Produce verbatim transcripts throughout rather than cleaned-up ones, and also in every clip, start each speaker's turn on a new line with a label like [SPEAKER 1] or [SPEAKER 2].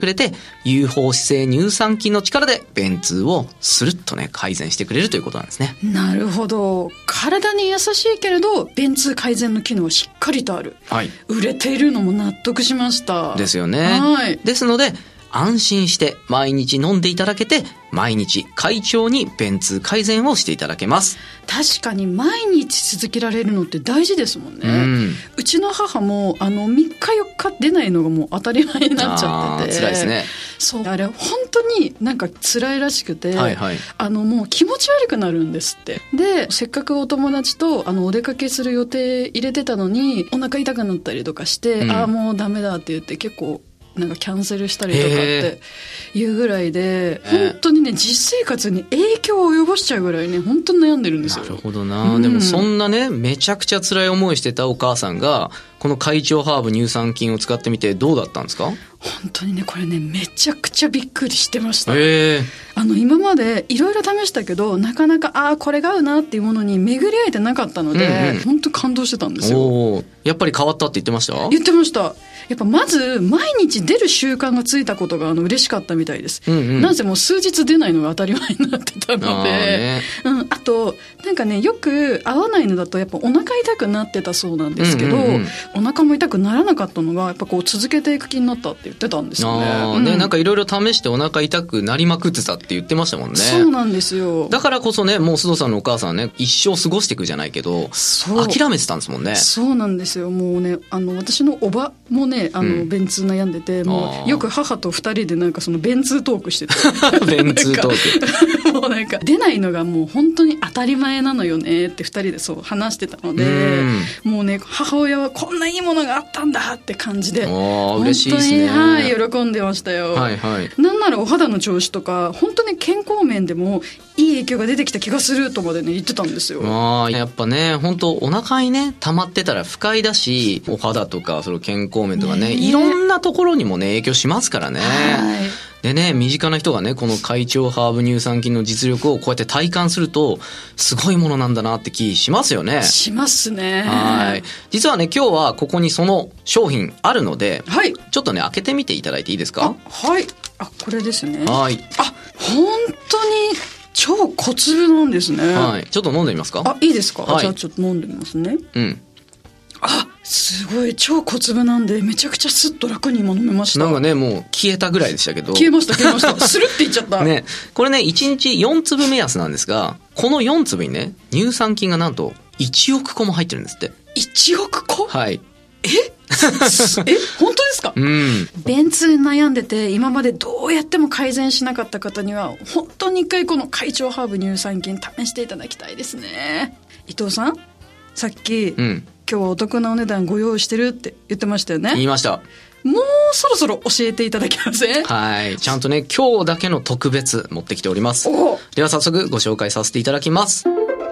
[SPEAKER 1] くれて、有効姿勢乳酸菌の力で便通をスルッとね改善してくれるということなんですね。
[SPEAKER 2] なるほど。体に優しいけれど便通改善の機能はしっかりとある、
[SPEAKER 1] はい、
[SPEAKER 2] 売れているのも納得しました。
[SPEAKER 1] ですよね。
[SPEAKER 2] はい、
[SPEAKER 1] ですので安心して毎日飲んでいただけて、毎日快調に便通改善をしていただけます。
[SPEAKER 2] 確かに毎日続けられるのって大事ですもんね。うん、うちの母もあのみっかよっか出ないのがもう当たり前になっちゃってて、
[SPEAKER 1] 辛いですね。
[SPEAKER 2] そう、あれ本当になんか辛いらしくて、
[SPEAKER 1] はいはい、
[SPEAKER 2] あのもう気持ち悪くなるんですって。でせっかくお友達とあのお出かけする予定入れてたのにお腹痛くなったりとかして、うん、ああもうダメだって言って結構なんかキャンセルしたりとかっていうぐらいで、本当にね実生活に影響を及ぼしちゃうぐらいね本当に悩んでるんですよ。
[SPEAKER 1] なるほどな、うん、でもそんなねめちゃくちゃ辛い思いしてたお母さんがこの快調ハーブ乳酸菌を使ってみてどうだったんですか？
[SPEAKER 2] 本当にねこれねめちゃくちゃびっくりしてました。
[SPEAKER 1] へー。
[SPEAKER 2] あの今までいろいろ試したけどなかなかああこれが合うなっていうものに巡り合えてなかったので、うんうん、本当感動してたんですよ。
[SPEAKER 1] おやっぱり変わったって言ってました？
[SPEAKER 2] 言ってました。やっぱまず毎日出る習慣がついたことがあの嬉しかったみたいです、うんうん、なぜもう数日出ないのが当たり前になってたので、あ、ね、うん、あとなんかねよく合わないのだとやっぱお腹痛くなってたそうなんですけど、うんうんうん、お腹も痛くならなかったのがやっぱこう続けていく気になったって言ってたんですよね。
[SPEAKER 1] あ、ね、うん、なんかいろいろ試してお腹痛くなりまくってたって言ってましたもんね。
[SPEAKER 2] そうなんですよ。
[SPEAKER 1] だからこそねもう須藤さんのお母さんね一生過ごしていくじゃないけど諦めてたんですもんね。
[SPEAKER 2] そうなんですよ。もうねあの私のおばもねあの、うん、便通悩んでてもうよく母と二人でなんかその便通トークしてて
[SPEAKER 1] 便通トー
[SPEAKER 2] クもうなんか出ないのがもう本当に当たり前なのよねって二人でそう話してたので、うもうね母親はこんないいものがあったんだって感じで
[SPEAKER 1] 嬉しいですね。
[SPEAKER 2] はい、喜んでましたよ、
[SPEAKER 1] はいはい、
[SPEAKER 2] なんならお肌の調子とか本当に健康面でもいい影響が出てきた気がするとまでね言ってたんですよ。
[SPEAKER 1] あやっぱね本当お腹にね溜まってたら不快だしお肌とかその健康面とか ね, ねいろんなところにもね影響しますからね。はいでね身近な人がねこの快調ハーブ乳酸菌の実力をこうやって体感するとすごいものなんだなって気しますよね。
[SPEAKER 2] しますね。
[SPEAKER 1] はい実はね今日はここにその商品あるので、はい、ちょっとね開けてみていただいていいですか？
[SPEAKER 2] あはいあこれですね。
[SPEAKER 1] はい
[SPEAKER 2] あ本当に超小粒なんですね。
[SPEAKER 1] はいちょっと飲んでみますか？
[SPEAKER 2] あいいですか、
[SPEAKER 1] はい、
[SPEAKER 2] じゃあちょっと飲んでみますね。
[SPEAKER 1] うん
[SPEAKER 2] あすごい超小粒なんでめちゃくちゃスッと楽に今飲めました。
[SPEAKER 1] なんかねもう消えたぐらいでしたけど
[SPEAKER 2] 消えました消えましたスルッていっちゃった
[SPEAKER 1] ねこれねいちにちよん粒目安なんですがこのよん粒にね乳酸菌がなんといちおくこも入ってるんですって。
[SPEAKER 2] いちおくこ
[SPEAKER 1] はい
[SPEAKER 2] ええ本当ですか？
[SPEAKER 1] うん
[SPEAKER 2] 便通に悩んでて今までどうやっても改善しなかった方には本当に一回この快調ハーブ乳酸菌試していただきたいですね。伊藤さんさっき、うん、今日はお得なお値段ご用意してるって言ってましたよね。
[SPEAKER 1] 言いました。
[SPEAKER 2] もうそろそろ教えていただけません？
[SPEAKER 1] はいちゃんとね今日だけの特別持ってきております。では早速ご紹介させていただきます。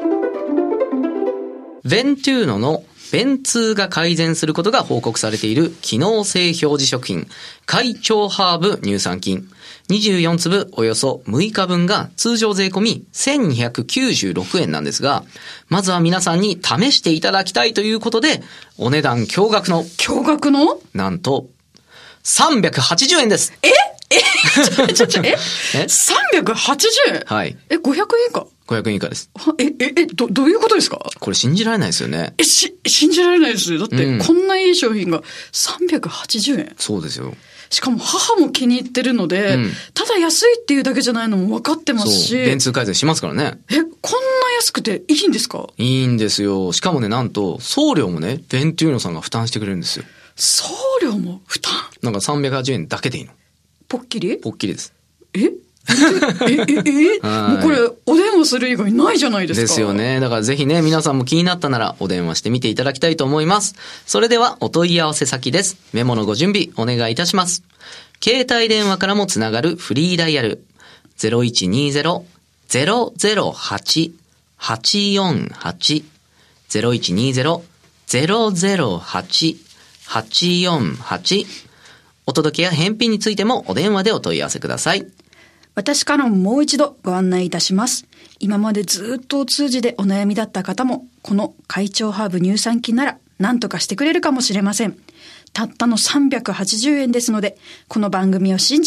[SPEAKER 1] ベントゥーノの便通が改善することが報告されている機能性表示食品快調ハーブ乳酸菌にじゅうよん粒およそむいかぶんが通常税込みせんにひゃくきゅうじゅうろくえんなんですが、まずは皆さんに試していただきたいということでお値段驚愕の
[SPEAKER 2] 驚愕の
[SPEAKER 1] なんとさんびゃくはちじゅうえんです。
[SPEAKER 2] ええちょちょちょええさんびゃくはちじゅうえん
[SPEAKER 1] はい
[SPEAKER 2] えごひゃくえん以下
[SPEAKER 1] ごひゃくえん以下です。
[SPEAKER 2] え、え、え、ど、どういうことですか？こ
[SPEAKER 1] れ信じられないですよね。
[SPEAKER 2] え、し、信じられないですよ。だって、こんないい商品がさんびゃくはちじゅうえん。
[SPEAKER 1] そうですよ。
[SPEAKER 2] しかも母も気に入ってるので、うん、ただ安いっていうだけじゃないのも分かってますし。
[SPEAKER 1] 便通改善しますからね。
[SPEAKER 2] え、こんな安くていいんですか？
[SPEAKER 1] いいんですよ。しかもね、なんと、送料もね、ベントゥーノさんが負担してくれるんですよ。
[SPEAKER 2] 送料も負担？
[SPEAKER 1] なんかさんびゃくはちじゅうえんだけでいいの。
[SPEAKER 2] ポッキリ？
[SPEAKER 1] ポッキリです。
[SPEAKER 2] ええ、え、え、え、もうこれ、お電話する以外ないじゃないですか。
[SPEAKER 1] ですよね。だからぜひね、皆さんも気になったなら、お電話してみていただきたいと思います。それでは、お問い合わせ先です。メモのご準備、お願いいたします。携帯電話からもつながるフリーダイヤル、ゼロいちにゼロ ゼロゼロはち はちよんはち ゼロいちにゼロ ゼロゼロはち はちよんはち お届けや返品についてもお電話でお問い合わせください。
[SPEAKER 2] 私からももう一度ご案内いたします。今までずっとお通じでお悩みだった方も、この快調ハーブ乳酸菌なら何とかしてくれるかもしれません。 たったのさんびゃくはちじゅうえんですので、この番組を信じ